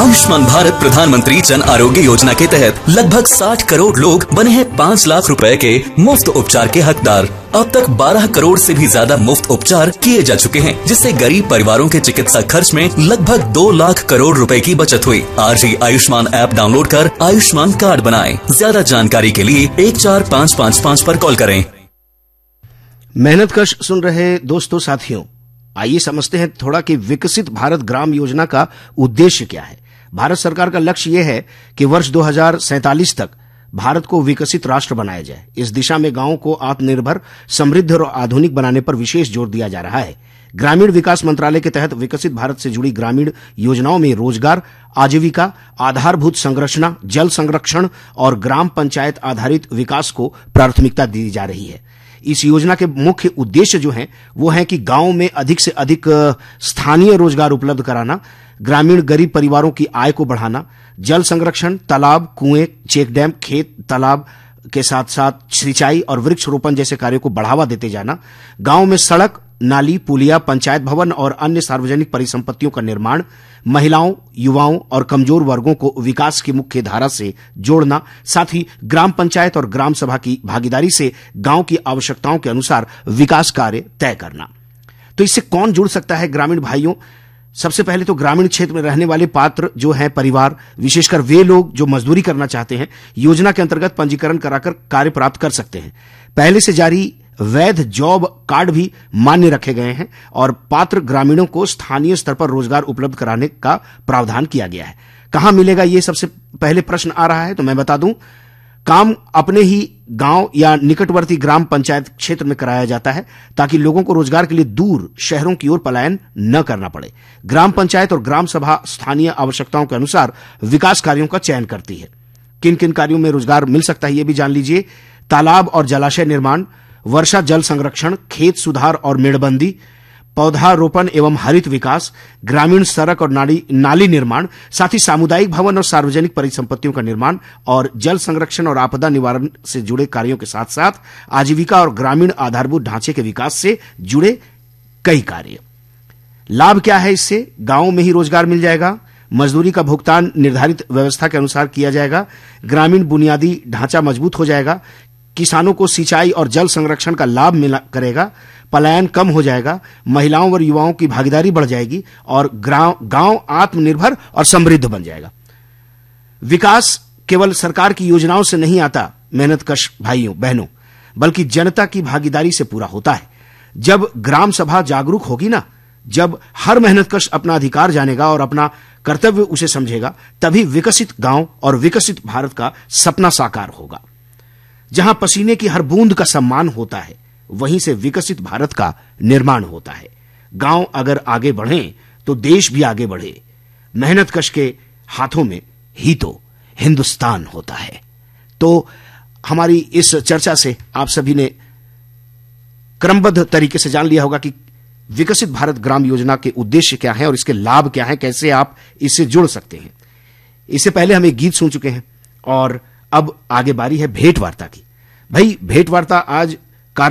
आयुष्मान भारत प्रधानमंत्री जन आरोग्य योजना के तहत लगभग 60 करोड़ लोग बने हैं 5 लाख रुपए के मुफ्त उपचार के हकदार। अब तक 12 करोड़ से भी ज्यादा मुफ्त उपचार किए जा चुके हैं, जिससे गरीब परिवारों के चिकित्सा खर्च में लगभग 2 लाख करोड़ रुपए की बचत हुई। आज ही आयुष्मान ऐप डाउनलोड कर आयुष्मान कार्ड बनाएं। ज्यादा जानकारी के लिए 14555 पर कॉल करें। मेहनतकश सुन रहे दोस्तों साथियों, आइए समझते हैं थोड़ा कि विकसित भारत ग्राम योजना का उद्देश्य क्या है। भारत सरकार का लक्ष्य यह है कि वर्ष 2047 तक भारत को विकसित राष्ट्र बनाया जाए। इस दिशा में गांवों को आत्मनिर्भर, समृद्ध और आधुनिक बनाने पर विशेष जोर दिया जा रहा है। ग्रामीण विकास मंत्रालय के तहत विकसित भारत से जुड़ी ग्रामीण योजनाओं में रोजगार, आजीविका, आधारभूत संरचना, जल संरक्षण और ग्राम पंचायत आधारित विकास को प्राथमिकता दी जा रही है। इस योजना के मुख्य उद्देश्य जो हैं वो है कि गांव में अधिक से अधिक स्थानीय रोजगार उपलब्ध कराना, ग्रामीण गरीब परिवारों की आय को बढ़ाना, जल संरक्षण, तालाब, कुएं, चेक डैम, खेत तालाब के साथ साथ सिंचाई और वृक्षरोपण जैसे कार्यों को बढ़ावा देते जाना, गांव में सड़क, नाली, पुलिया, पंचायत भवन और अन्य सार्वजनिक परिसंपत्तियों का निर्माण, महिलाओं, युवाओं और कमजोर वर्गों को विकास की मुख्य धारा से जोड़ना, साथ ही ग्राम पंचायत और ग्राम सभा की भागीदारी से गांव की आवश्यकताओं के अनुसार विकास कार्य तय करना। तो इससे कौन जुड़ सकता है ग्रामीण भाइयों? सबसे पहले तो ग्रामीण क्षेत्र में रहने वाले पात्र जो हैं परिवार, विशेषकर वे लोग जो मजदूरी करना चाहते हैं, योजना के अंतर्गत पंजीकरण कराकर कार्य प्राप्त कर सकते हैं। पहले से जारी वैध जॉब कार्ड भी मान्य रखे गए हैं और पात्र ग्रामीणों को स्थानीय स्तर पर रोजगार उपलब्ध कराने का प्रावधान किया गया है। कहां मिलेगा, ये सबसे पहले प्रश्न आ रहा है। तो मैं बता दूं, काम अपने ही गांव या निकटवर्ती ग्राम पंचायत क्षेत्र में कराया जाता है ताकि लोगों को रोजगार के लिए दूर शहरों की ओर पलायन न करना पड़े। ग्राम पंचायत और ग्राम सभा स्थानीय आवश्यकताओं के अनुसार विकास कार्यों का चयन करती है। किन किन कार्यों में रोजगार मिल सकता है ये भी जान लीजिए। तालाब और जलाशय निर्माण, वर्षा जल संरक्षण, खेत सुधार और मेड़बंदी, पौधारोपण एवं हरित विकास, ग्रामीण सड़क और नाली निर्माण, साथ ही सामुदायिक भवन और सार्वजनिक परिसंपत्तियों का निर्माण और जल संरक्षण और आपदा निवारण से जुड़े कार्यों के साथ साथ आजीविका और ग्रामीण आधारभूत ढांचे के विकास से जुड़े कई कार्य। लाभ क्या है इससे? गांवों में ही रोजगार मिल जाएगा, मजदूरी का भुगतान निर्धारित व्यवस्था के अनुसार किया जाएगा, ग्रामीण बुनियादी ढांचा मजबूत हो जाएगा, किसानों को सिंचाई और जल संरक्षण का लाभ मिला करेगा, पलायन कम हो जाएगा, महिलाओं और युवाओं की भागीदारी बढ़ जाएगी और गांव आत्मनिर्भर और समृद्ध बन जाएगा। विकास केवल सरकार की योजनाओं से नहीं आता मेहनतकश भाइयों बहनों, बल्कि जनता की भागीदारी से पूरा होता है। जब ग्राम सभा जागरूक होगी ना, जब हर मेहनतकश अपना अधिकार जानेगा और अपना कर्तव्य उसे समझेगा, तभी विकसित गांव और विकसित भारत का सपना साकार होगा। जहां पसीने की हर बूंद का सम्मान होता है, वहीं से विकसित भारत का निर्माण होता है। गांव अगर आगे बढ़ें तो देश भी आगे बढ़े। मेहनतकश के हाथों में ही तो हिंदुस्तान होता है। तो हमारी इस चर्चा से आप सभी ने क्रमबद्ध तरीके से जान लिया होगा कि विकसित भारत ग्राम योजना के उद्देश्य क्या है और इसके लाभ क्या है, कैसे आप इससे जुड़ सकते हैं। इससे पहले हम एक गीत सुन चुके हैं और अब आगे बारी है भेंट वार्ता की। भाई, भेंट वार्ता आज